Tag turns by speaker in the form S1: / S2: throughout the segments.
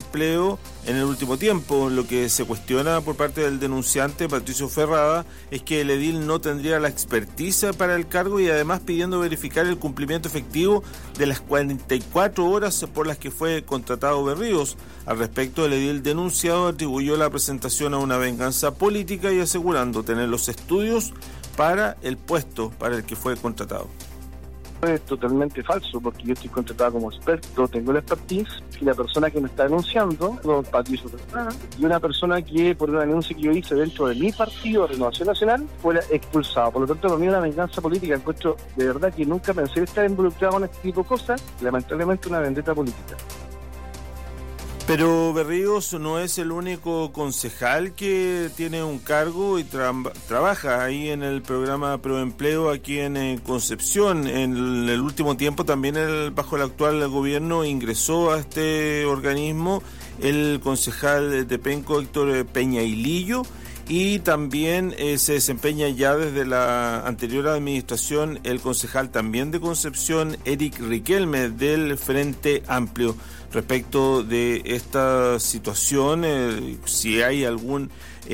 S1: Proempleo en el último tiempo. Lo que se cuestiona por parte del denunciante Patricio Ferrada es que el edil no tendría la experticia para el cargo y además pidiendo verificar el cumplimiento efectivo de las 44 horas por las que fue contratado Berríos. Al respecto, el edil denunciado atribuyó la presentación a una venganza política y asegurando tener los estudios para el puesto para el que fue contratado.
S2: Es totalmente falso, porque yo estoy contratado como experto, tengo la expertise, y la persona que me está denunciando, don Patricio Ferrada, y una persona que por una denuncia que yo hice dentro de mi partido, Renovación Nacional, fue expulsado. Por lo tanto, para mí una venganza política. Encuentro de verdad que nunca pensé estar involucrado en este tipo de cosas, lamentablemente una vendetta política.
S1: Pero Berríos no es el único concejal que tiene un cargo y trabaja ahí en el programa Proempleo aquí en Concepción. En el último tiempo también bajo el actual gobierno ingresó a este organismo el concejal de Penco, Héctor Peñailillo, y también se desempeña ya desde la anterior administración el concejal también de Concepción, Eric Riquelme, del Frente Amplio. Respecto de esta situación, si hay algún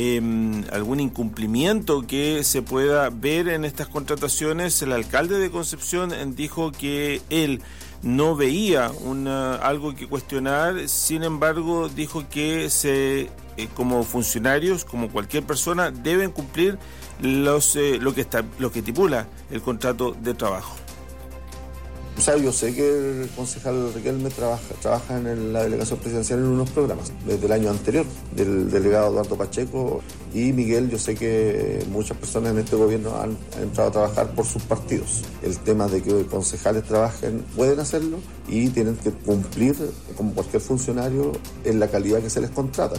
S1: incumplimiento que se pueda ver en estas contrataciones, el alcalde de Concepción dijo que él no veía algo que cuestionar. Sin embargo, dijo que como funcionarios, como cualquier persona, deben cumplir lo que estipula el contrato de trabajo.
S3: O sea, yo sé que el concejal Riquelme trabaja en la delegación presidencial en unos programas desde el año anterior, del delegado Eduardo Pacheco y Miguel. Yo sé que muchas personas en este gobierno han entrado a trabajar por sus partidos. El tema de que concejales trabajen, pueden hacerlo y tienen que cumplir, como cualquier funcionario, en la calidad que se les contrata.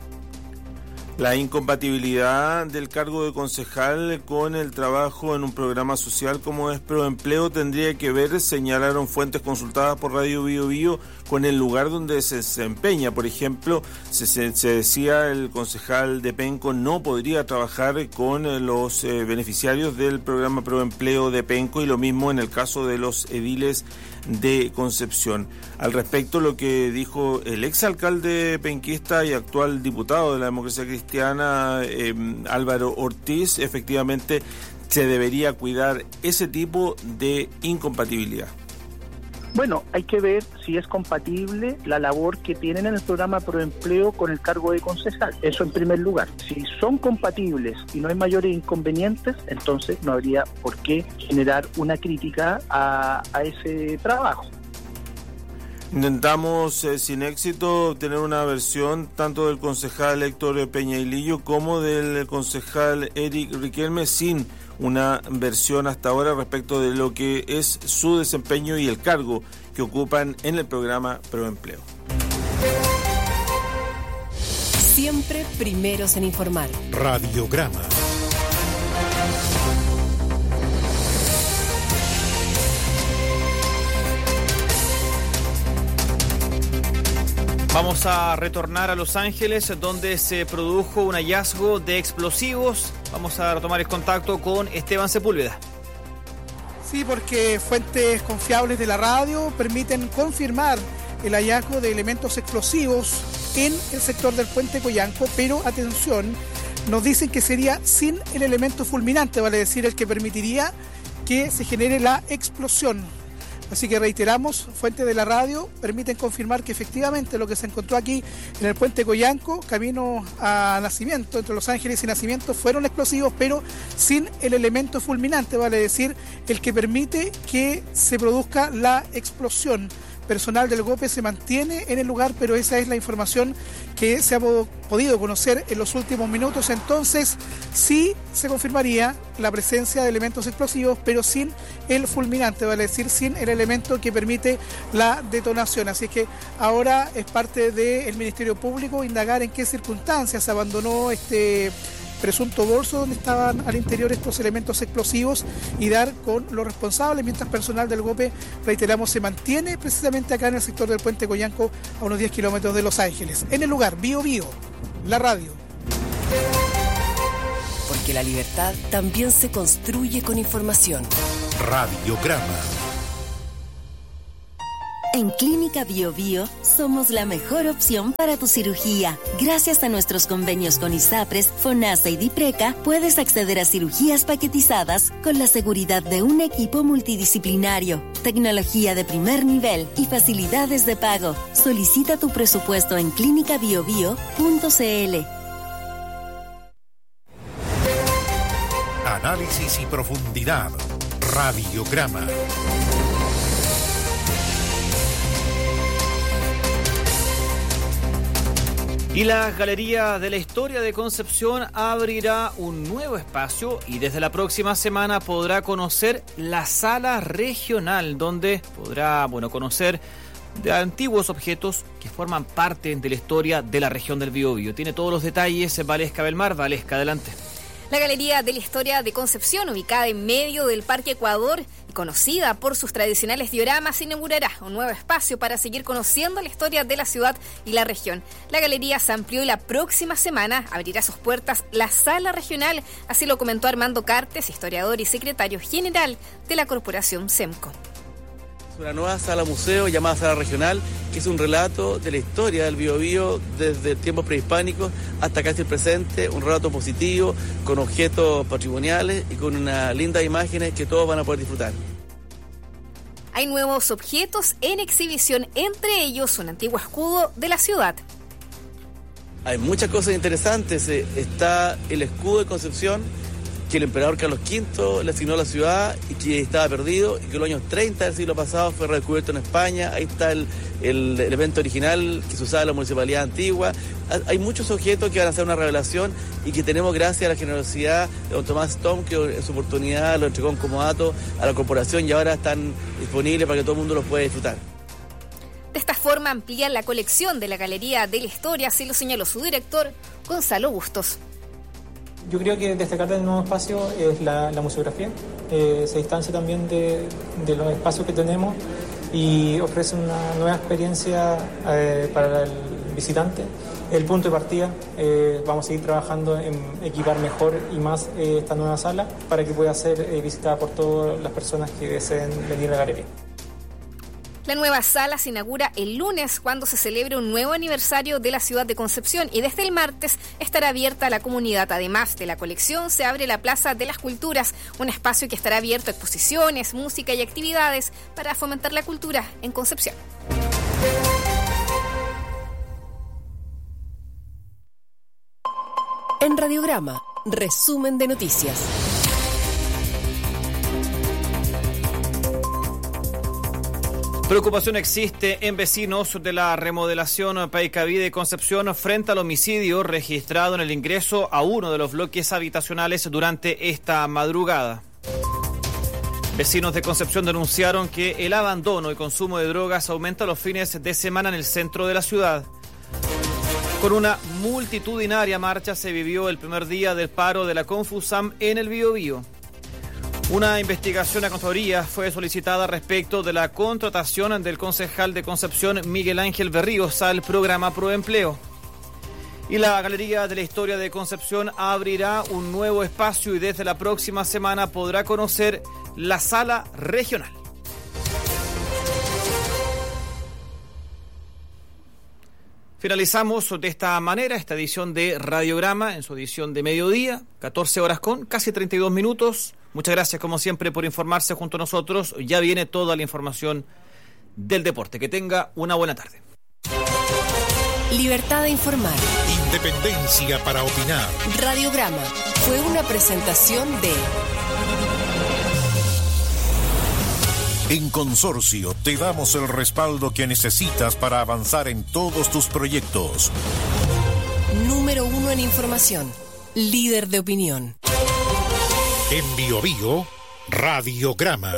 S1: La incompatibilidad del cargo de concejal con el trabajo en un programa social como es Proempleo tendría que ver, señalaron fuentes consultadas por Radio Bío Bío, con el lugar donde se desempeña. Por ejemplo, se decía el concejal de Penco no podría trabajar con los beneficiarios del programa Proempleo de Penco, y lo mismo en el caso de los ediles de Concepción. Al respecto, lo que dijo el exalcalde penquista y actual diputado de la Democracia Cristiana, Álvaro Ortiz, efectivamente se debería cuidar ese tipo de incompatibilidad.
S4: Bueno, hay que ver si es compatible la labor que tienen en el programa Proempleo con el cargo de concejal. Eso en primer lugar. Si son compatibles y no hay mayores inconvenientes, entonces no habría por qué generar una crítica a ese trabajo.
S1: Intentamos sin éxito obtener una versión tanto del concejal Héctor Peñailillo como del concejal Eric Riquelme, sin una versión hasta ahora respecto de lo que es su desempeño y el cargo que ocupan en el programa Proempleo.
S5: Siempre primeros en informar.
S6: Radiograma.
S7: Vamos a retornar a Los Ángeles, donde se produjo un hallazgo de explosivos. Vamos a retomar el contacto con Esteban Sepúlveda.
S8: Sí, porque fuentes confiables de la radio permiten confirmar el hallazgo de elementos explosivos en el sector del puente Coyanco, pero atención, nos dicen que sería sin el elemento fulminante, vale decir, el que permitiría que se genere la explosión. Así que reiteramos, fuentes de la radio permiten confirmar que efectivamente lo que se encontró aquí en el puente Coyanco, camino a Nacimiento, entre Los Ángeles y Nacimiento, fueron explosivos, pero sin el elemento fulminante, vale decir, el que permite que se produzca la explosión. Personal del GOPE se mantiene en el lugar, pero esa es la información que se ha podido conocer en los últimos minutos. Entonces, sí se confirmaría la presencia de elementos explosivos, pero sin el fulminante, vale decir, sin el elemento que permite la detonación. Así que ahora es parte del Ministerio Público indagar en qué circunstancias abandonó este presunto bolso donde estaban al interior estos elementos explosivos y dar con los responsables, mientras personal del GOPE, reiteramos, se mantiene precisamente acá en el sector del puente Coyanco, a unos 10 kilómetros de Los Ángeles. En el lugar, Bío Bío, la radio.
S5: Porque la libertad también se construye con información.
S6: Radiograma. En Clínica Bio Bio somos la mejor opción para tu cirugía. Gracias a nuestros convenios con ISAPRES, FONASA y DIPRECA, puedes acceder a cirugías paquetizadas con la seguridad de un equipo multidisciplinario, tecnología de primer nivel y facilidades de pago. Solicita tu presupuesto en clinicabiobio.cl.
S9: Análisis y profundidad. Radiograma.
S7: Y la Galería de la Historia de Concepción abrirá un nuevo espacio y desde la próxima semana podrá conocer la Sala Regional, donde podrá conocer de antiguos objetos que forman parte de la historia de la región del Biobío. Tiene todos los detalles Valesca Belmar. Valesca, adelante.
S10: La Galería de la Historia de Concepción, ubicada en medio del Parque Ecuador y conocida por sus tradicionales dioramas, inaugurará un nuevo espacio para seguir conociendo la historia de la ciudad y la región. La galería se amplió y la próxima semana abrirá sus puertas la Sala Regional, así lo comentó Armando Cartes, historiador y secretario general de la Corporación SEMCO.
S11: Una nueva sala museo llamada Sala Regional, que es un relato de la historia del Biobío desde tiempos prehispánicos hasta casi el presente, un relato positivo, con objetos patrimoniales y con unas lindas imágenes que todos van a poder disfrutar.
S10: Hay nuevos objetos en exhibición, entre ellos un antiguo escudo de la ciudad.
S11: Hay muchas cosas interesantes, está el escudo de Concepción, que el emperador Carlos V le asignó a la ciudad y que estaba perdido y que en los años 30 del siglo pasado fue redescubierto en España. Ahí está el elemento original que se usaba en la municipalidad antigua. Hay muchos objetos que van a hacer una revelación y que tenemos gracias a la generosidad de don Tomás Tom, que en su oportunidad lo entregó en comodato a la corporación y ahora están disponibles para que todo el mundo los pueda disfrutar.
S10: De esta forma amplían la colección de la Galería de la Historia, así lo señaló su director, Gonzalo Bustos.
S12: Yo creo que destacar del nuevo espacio es la museografía. Se distancia también de los espacios que tenemos y ofrece una nueva experiencia para el visitante. El punto de partida, vamos a seguir trabajando en equipar mejor y más esta nueva sala para que pueda ser visitada por todas las personas que deseen venir a la galería.
S10: La nueva sala se inaugura el lunes cuando se celebre un nuevo aniversario de la ciudad de Concepción y desde el martes estará abierta a la comunidad. Además de la colección, se abre la Plaza de las Culturas, un espacio que estará abierto a exposiciones, música y actividades para fomentar la cultura en Concepción.
S5: En Radiograma, resumen de noticias.
S7: Preocupación existe en vecinos de la remodelación Paicaví de Concepción frente al homicidio registrado en el ingreso a uno de los bloques habitacionales durante esta madrugada. Vecinos de Concepción denunciaron que el abandono y consumo de drogas aumenta los fines de semana en el centro de la ciudad. Con una multitudinaria marcha se vivió el primer día del paro de la Confusam en el Biobío. Una investigación a Contraloría fue solicitada respecto de la contratación del concejal de Concepción, Miguel Ángel Berríos, al programa Proempleo. Y la Galería de la Historia de Concepción abrirá un nuevo espacio y desde la próxima semana podrá conocer la Sala Regional. Finalizamos de esta manera esta edición de Radiograma en su edición de mediodía, 14 horas con casi 32 minutos. Muchas gracias como siempre por informarse junto a nosotros. Ya viene toda la información del deporte. Que tenga una buena tarde.
S5: Libertad de informar.
S9: Independencia para opinar.
S5: Radiograma fue una presentación de...
S9: En Consorcio te damos el respaldo que necesitas para avanzar en todos tus proyectos.
S5: Número 1 en información. Líder de opinión.
S9: En Biobío, Radiograma.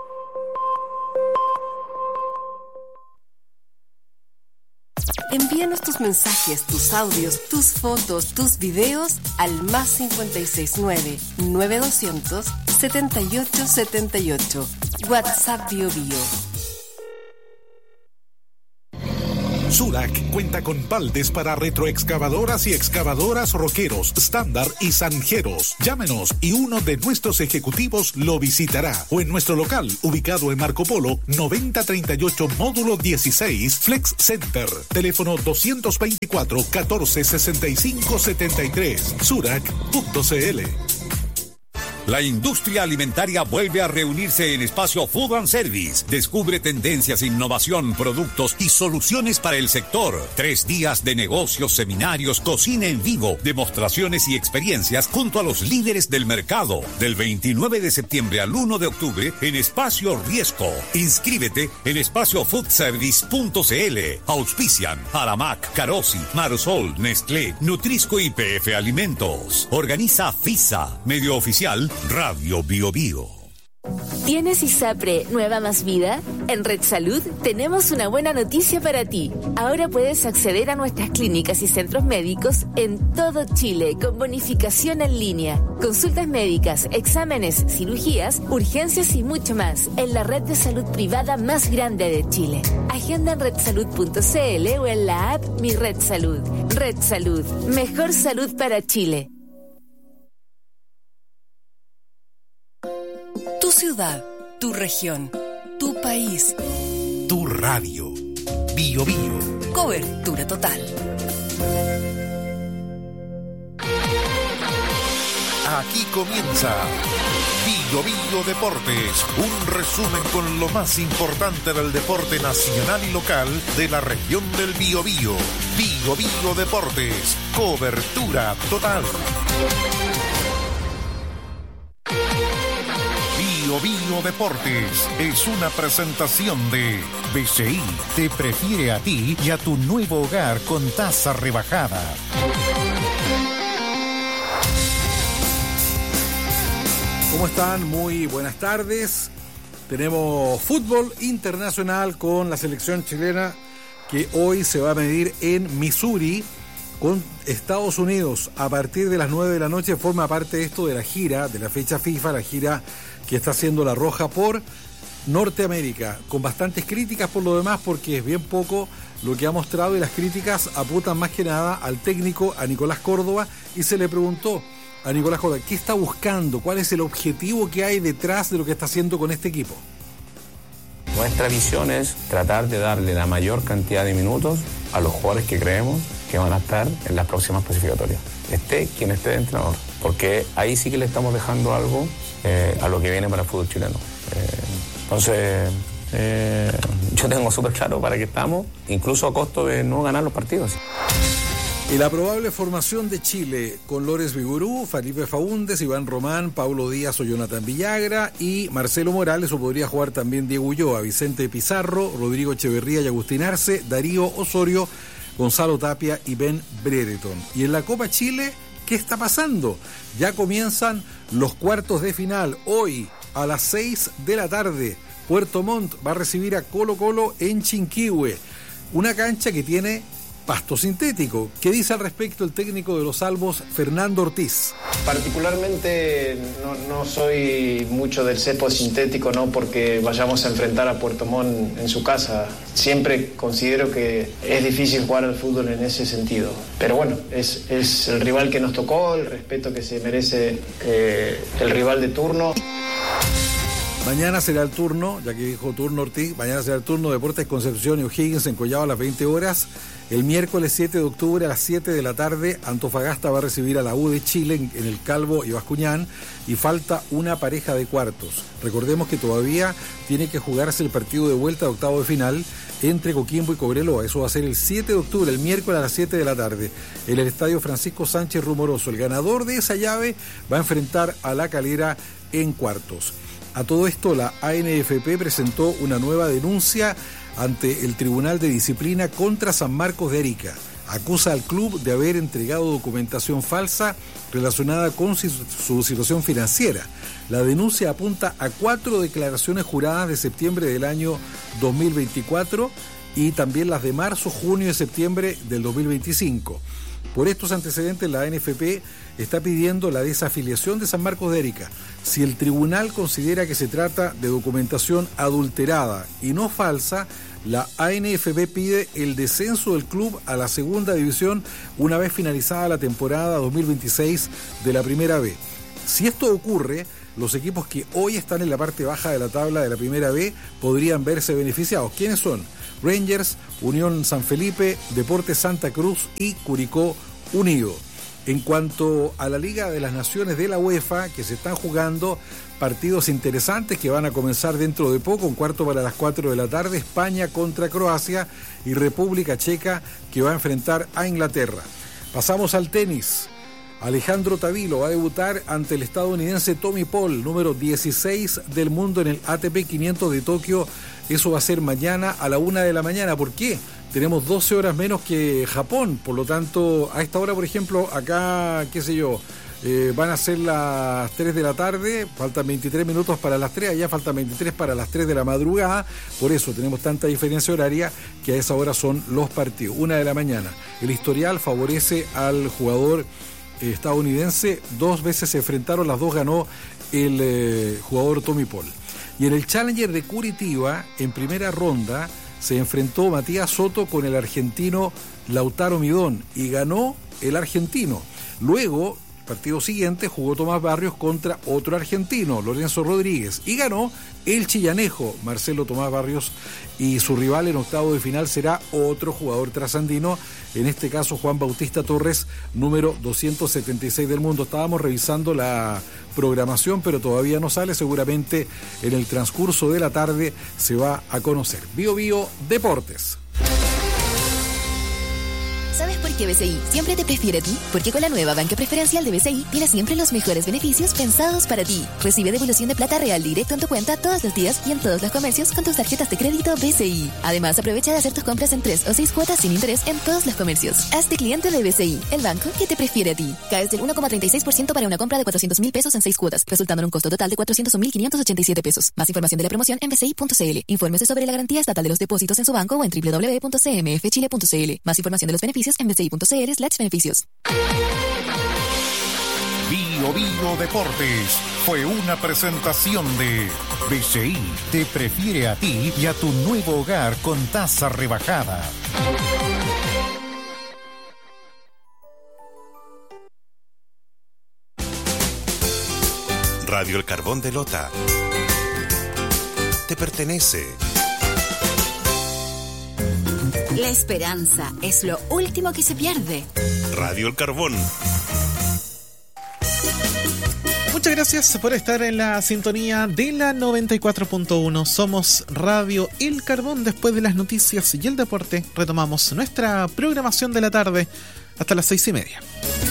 S5: Envíanos tus mensajes, tus audios, tus fotos, tus videos al +569 9878. WhatsApp Biobío.
S13: Surac cuenta con baldes para retroexcavadoras y excavadoras Roqueros, Estándar y Zanjeros. Llámenos y uno de nuestros ejecutivos lo visitará. O en nuestro local, ubicado en Marco Polo, 9038 módulo 16, Flex Center. Teléfono 224 14 65 73. Surac.cl.
S14: La industria alimentaria vuelve a reunirse en Espacio Food and Service. Descubre tendencias, innovación, productos y soluciones para el sector. 3 días de negocios, seminarios, cocina en vivo, demostraciones y experiencias junto a los líderes del mercado. Del 29 de septiembre al 1 de octubre en Espacio Riesco. Inscríbete en espaciofoodservice.cl. Auspician Aramac, Carosi, Marsol, Nestlé, Nutrisco y PF Alimentos. Organiza FISA, medio oficial Radio Bio Bio.
S15: ¿Tienes ISAPRE Nueva Más Vida? En Red Salud tenemos una buena noticia para ti. Ahora puedes acceder a nuestras clínicas y centros médicos en todo Chile con bonificación en línea. Consultas médicas, exámenes, cirugías, urgencias y mucho más en la red de salud privada más grande de Chile. Agenda en redsalud.cl o en la app Mi Red Salud. Red Salud, mejor salud para Chile.
S5: Tu ciudad, tu región, tu país.
S13: Tu radio. Bio Bio.
S5: Cobertura total.
S9: Aquí comienza Bio Bio Deportes, un resumen con lo más importante del deporte nacional y local de la región del Biobío. Bio Bio Deportes, cobertura total. Bio Bio Deportes es una presentación de BCI. Te prefiere a ti y a tu nuevo hogar con tasa rebajada.
S16: ¿Cómo están? Muy buenas tardes. Tenemos fútbol internacional con la selección chilena que hoy se va a medir en Missouri con Estados Unidos. A partir de las 9 de la noche forma parte esto de la gira, de la fecha FIFA, la gira que está haciendo la Roja por Norteamérica, con bastantes críticas por lo demás, porque es bien poco lo que ha mostrado y las críticas apuntan más que nada al técnico, a Nicolás Córdoba, y se le preguntó a Nicolás Córdoba, ¿qué está buscando? ¿Cuál es el objetivo que hay detrás de lo que está haciendo con este equipo?
S17: Nuestra visión es tratar de darle la mayor cantidad de minutos a los jugadores que creemos que van a estar en las próximas clasificatorias. Esté quien esté de entrenador, porque ahí sí que le estamos dejando algo a lo que viene para el fútbol chileno. Entonces, yo tengo súper claro para qué estamos, incluso a costo de no ganar los partidos.
S16: Y la probable formación de Chile con Lorenz Vigurú, Felipe Faúndez, Iván Román, Paulo Díaz o Jonathan Villagra y Marcelo Morales, o podría jugar también Diego Ulloa, Vicente Pizarro, Rodrigo Echeverría y Agustín Arce, Darío Osorio, Gonzalo Tapia y Ben Brereton. Y en la Copa Chile, ¿qué está pasando? Ya comienzan los cuartos de final. Hoy, a las 6 de la tarde, Puerto Montt va a recibir a Colo Colo en Chinquihue. Una cancha que tiene pasto sintético. ¿Qué dice al respecto el técnico de los Albos, Fernando Ortiz?
S18: Particularmente no soy mucho del césped sintético, no porque vayamos a enfrentar a Puerto Montt en su casa. Siempre considero que es difícil jugar al fútbol en ese sentido. Pero bueno, es el rival que nos tocó, el respeto que se merece el rival de turno.
S16: Mañana será el turno, ya que dijo turno Ortiz, mañana será el turno de Deportes Concepción y O'Higgins en Collao a las 20 horas. El miércoles 7 de octubre a las 7 de la tarde, Antofagasta va a recibir a la U de Chile en el Calvo y Bascuñán, y falta una pareja de cuartos. Recordemos que todavía tiene que jugarse el partido de vuelta de octavo de final entre Coquimbo y Cobreloa. Eso va a ser el 7 de octubre, el miércoles a las 7 de la tarde, en el Estadio Francisco Sánchez Rumoroso. El ganador de esa llave va a enfrentar a La Calera en cuartos. A todo esto, la ANFP presentó una nueva denuncia ante el Tribunal de Disciplina contra San Marcos de Arica. Acusa al club de haber entregado documentación falsa relacionada con su situación financiera. La denuncia apunta a 4 declaraciones juradas de septiembre del año 2024 y también las de marzo, junio y septiembre del 2025. Por estos antecedentes, la ANFP está pidiendo la desafiliación de San Marcos de Arica. Si el tribunal considera que se trata de documentación adulterada y no falsa, la ANFP pide el descenso del club a la segunda división una vez finalizada la temporada 2026 de la Primera B. Si esto ocurre, los equipos que hoy están en la parte baja de la tabla de la Primera B podrían verse beneficiados. ¿Quiénes son? Rangers, Unión San Felipe, Deportes Santa Cruz y Curicó Unido. En cuanto a la Liga de las Naciones de la UEFA, que se están jugando partidos interesantes que van a comenzar dentro de poco, un cuarto para las 4 de la tarde, España contra Croacia y República Checa, que va a enfrentar a Inglaterra. Pasamos al tenis. Alejandro Tavilo va a debutar ante el estadounidense Tommy Paul, número 16 del mundo en el ATP 500 de Tokio. Eso va a ser mañana a la 1 de la mañana. ¿Por qué? Tenemos 12 horas menos que Japón, por lo tanto, a esta hora, por ejemplo, acá, qué sé yo, van a ser las 3 de la tarde, faltan 23 minutos para las 3, allá faltan 23 para las 3 de la madrugada, por eso tenemos tanta diferencia horaria que a esa hora son los partidos, 1 de la mañana. El historial favorece al jugador estadounidense, 2 veces se enfrentaron, las 2 ganó el jugador Tommy Paul. Y en el Challenger de Curitiba, en primera ronda, se enfrentó Matías Soto con el argentino Lautaro Midón y ganó el argentino. Luego, el partido siguiente, jugó Tomás Barrios contra otro argentino, Lorenzo Rodríguez, y ganó el chillanejo Marcelo Tomás Barrios, y su rival en octavo de final será otro jugador trasandino, en este caso Juan Bautista Torres, número 276 del mundo. Estábamos revisando la programación, pero todavía no sale, seguramente en el transcurso de la tarde se va a conocer. Bio Bio Deportes.
S19: ¿Sabes por qué BCI siempre te prefiere a ti? Porque con la nueva banca preferencial de BCI tienes siempre los mejores beneficios pensados para ti. Recibe devolución de plata real directo en tu cuenta todos los días y en todos los comercios con tus tarjetas de crédito BCI. Además, aprovecha de hacer tus compras en 3 o 6 cuotas sin interés en todos los comercios. Hazte cliente de BCI, el banco que te prefiere a ti. Caes del 1,36% para una compra de 400.000 pesos en 6 cuotas, resultando en un costo total de 401.587 pesos. Más información de la promoción en bci.cl. Infórmese sobre la garantía estatal de los depósitos en su banco o en www.cmfchile.cl. Más información de los beneficios en bci.cl/beneficios.
S9: Bio Bio Deportes fue una presentación de BCI te prefiere a ti y a tu nuevo hogar con tasa rebajada.
S20: Radio El Carbón de Lota te pertenece.
S6: La esperanza es lo último que se pierde.
S20: Radio El Carbón.
S21: Muchas gracias por estar en la sintonía de la 94.1. Somos Radio El Carbón. Después de las noticias y el deporte, retomamos nuestra programación de la tarde hasta las 6:30.